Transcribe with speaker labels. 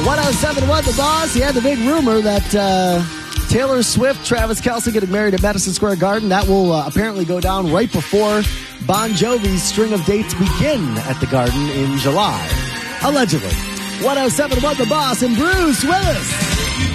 Speaker 1: 107.1 The Boss. He had the big rumor that Taylor Swift, Travis Kelce getting married at Madison Square Garden. That will apparently go down right before Bon Jovi's string of dates begin at the Garden in July. Allegedly. 107.1 The Boss and Bruce Willis.